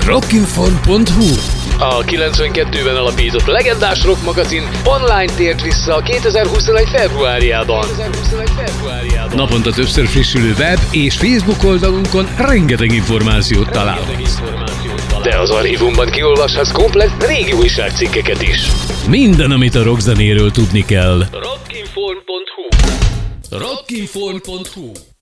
Rockinform.hu. A 92-ben alapított legendás rock magazin online tért vissza 2021. februárjában. Naponta többször frissülő web és Facebook oldalunkon rengeteg információt találhatsz. De az archívumban kiolvashatsz komplett régi újságcikkeket is. Minden, amit a rockzenéről tudni kell. Rockinform.hu. Rockinform.hu